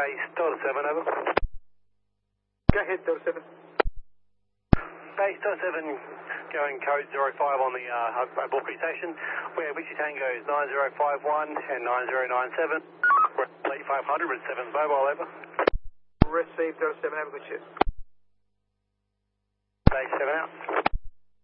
Base Delta 7, over. Go ahead, Delta 7. Base Delta 7, going code 05 on the Bulkley station, where Whiskey Tango is 9051 and 9097. Late 500 with 7 mobile, over. Receive Delta 7, have a good shift. Base 7 out.